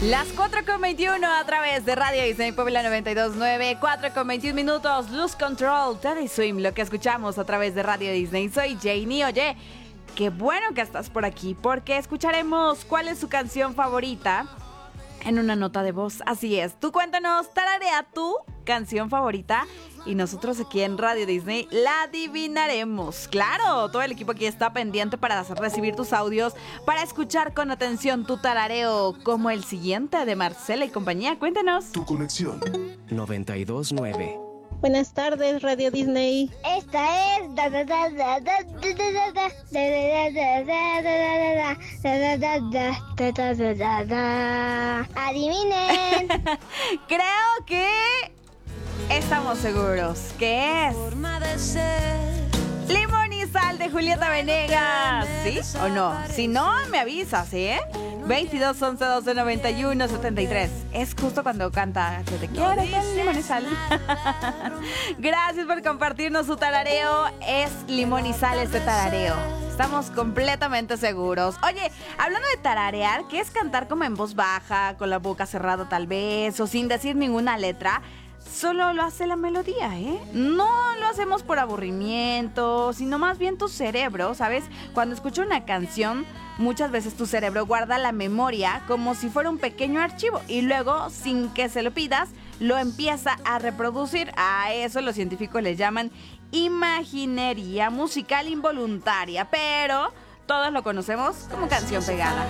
Las 4:21 a través de Radio Disney Puebla 92.9, 4:21 minutos, Lose Control, Teddy Swim, lo que escuchamos a través de Radio Disney. Soy Janie. Oye, qué bueno que estás por aquí, porque escucharemos cuál es su canción favorita en una nota de voz. Así es, tú cuéntanos, tararea tu canción favorita y nosotros aquí en Radio Disney la adivinaremos. Claro, todo el equipo aquí está pendiente para recibir tus audios, para escuchar con atención tu tarareo, como el siguiente de Marcela y compañía. Cuéntanos. Tu conexión 92.9. Buenas tardes, Radio Disney. Esta es adivinen. Creo que estamos seguros que es Limón y Sal de Julieta Venegas. ¿Sí o no? Si no, me avisas, ¿eh? 22 11 12 91 73. Es justo cuando canta que te quiero con limón y sal. Gracias por compartirnos su tarareo. Es Limón y Sal este tarareo. Estamos completamente seguros. Oye, hablando de tararear, ¿qué es cantar como en voz baja, con la boca cerrada tal vez, o sin decir ninguna letra? Solo lo hace la melodía, ¿eh? No lo hacemos por aburrimiento, sino más bien tu cerebro, ¿sabes? Cuando escucha una canción, muchas veces tu cerebro guarda la memoria como si fuera un pequeño archivo y luego, sin que se lo pidas, lo empieza a reproducir. A eso los científicos le llaman imaginería musical involuntaria, pero todos lo conocemos como canción pegada.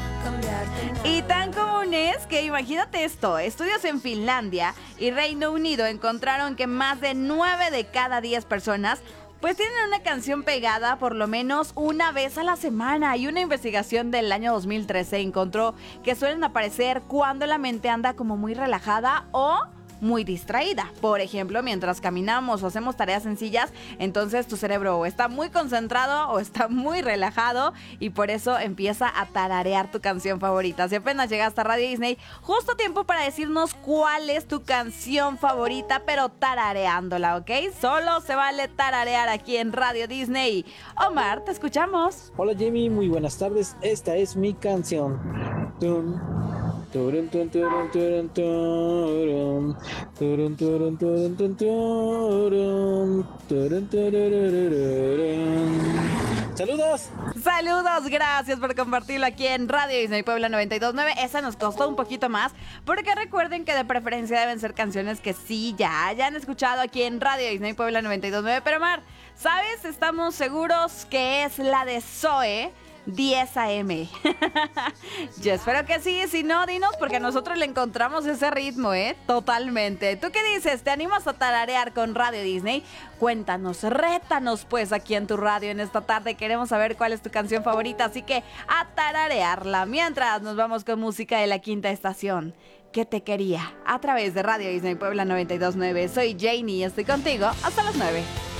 Y tan común es que, imagínate esto, estudios en Finlandia y Reino Unido encontraron que más de 9 de cada 10 personas pues tienen una canción pegada por lo menos una vez a la semana. Y una investigación del año 2013 encontró que suelen aparecer cuando la mente anda como muy relajada o muy distraída. Por ejemplo, mientras caminamos o hacemos tareas sencillas, entonces tu cerebro o está muy concentrado o está muy relajado y por eso empieza a tararear tu canción favorita. Si apenas llegaste a Radio Disney, justo a tiempo para decirnos cuál es tu canción favorita, pero tarareándola, ¿ok? Solo se vale tararear aquí en Radio Disney. Omar, te escuchamos. Hola Jamie, muy buenas tardes. Esta es mi canción. Tun, turun, tun, turun, turun, turun. Turun, turun, turun, turun, turun. Turun, turururururun. ¡Saludos! Saludos, gracias por compartirlo aquí en Radio Disney Puebla 92.9. Esa nos costó un poquito más, porque recuerden que de preferencia deben ser canciones que sí ya hayan escuchado aquí en Radio Disney Puebla 92.9. Pero Mar, ¿sabes? Estamos seguros que es la de Zoe, 10 AM. Yo espero que sí, si no, dinos, porque nosotros le encontramos ese ritmo, totalmente. ¿Tú qué dices? ¿Te animas a tararear con Radio Disney? Cuéntanos, rétanos pues aquí en tu radio en esta tarde. Queremos saber cuál es tu canción favorita, así que a tararearla. Mientras nos vamos con música de la quinta estación, ¿Qué te quería? A través de Radio Disney Puebla 92.9. Soy Janie y estoy contigo hasta las 9.